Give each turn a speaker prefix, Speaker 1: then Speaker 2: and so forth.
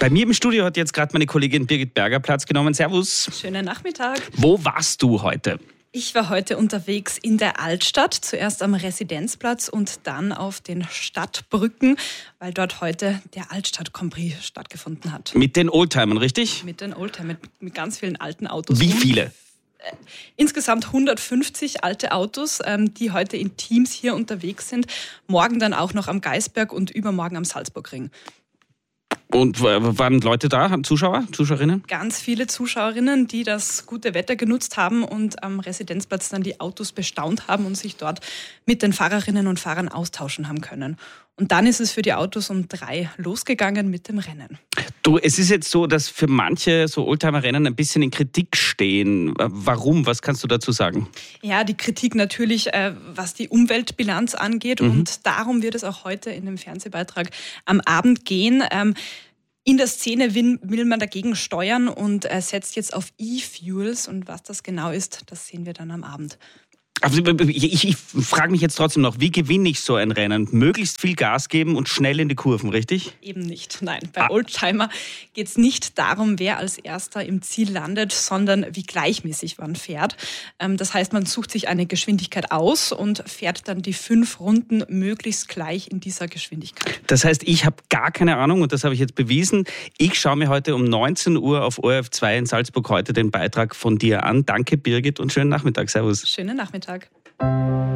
Speaker 1: Bei mir im Studio hat jetzt gerade meine Kollegin Birgit Berger Platz genommen. Servus.
Speaker 2: Schönen Nachmittag.
Speaker 1: Wo warst du heute?
Speaker 2: Ich war heute unterwegs in der Altstadt, zuerst am Residenzplatz und dann auf den Stadtbrücken, weil dort heute der Altstadt-Grand Prix stattgefunden hat.
Speaker 1: Mit den Oldtimern, richtig?
Speaker 2: Mit den Oldtimern, mit ganz vielen alten Autos.
Speaker 1: Wie viele?
Speaker 2: Insgesamt 150 alte Autos, die heute in Teams hier unterwegs sind. Morgen dann auch noch am Geisberg und übermorgen am Salzburgring.
Speaker 1: Und waren Leute da, Zuschauer, Zuschauerinnen?
Speaker 2: Ganz viele Zuschauerinnen, die das gute Wetter genutzt haben und am Residenzplatz dann die Autos bestaunt haben und sich dort mit den Fahrerinnen und Fahrern austauschen haben können. Und dann ist es für die Autos um 3 losgegangen mit dem Rennen.
Speaker 1: Du, es ist jetzt so, dass für manche so Oldtimer-Rennen ein bisschen in Kritik stehen. Warum? Was kannst du dazu sagen?
Speaker 2: Ja, die Kritik natürlich, was die Umweltbilanz angeht. Und darum wird es auch heute in dem Fernsehbeitrag am Abend gehen. In der Szene will man dagegen steuern und setzt jetzt auf E-Fuels. Und was das genau ist, das sehen wir dann am Abend.
Speaker 1: Also ich frage mich jetzt trotzdem noch, wie gewinne ich so ein Rennen? Möglichst viel Gas geben und schnell in die Kurven, richtig?
Speaker 2: Eben nicht, nein. Bei Oldtimer geht es nicht darum, wer als Erster im Ziel landet, sondern wie gleichmäßig man fährt. Das heißt, man sucht sich eine Geschwindigkeit aus und fährt dann die 5 Runden möglichst gleich in dieser Geschwindigkeit.
Speaker 1: Das heißt, ich habe gar keine Ahnung und das habe ich jetzt bewiesen. Ich schaue mir heute um 19 Uhr auf ORF2 in Salzburg heute den Beitrag von dir an. Danke, Birgit, und schönen Nachmittag. Servus.
Speaker 2: Schönen Nachmittag.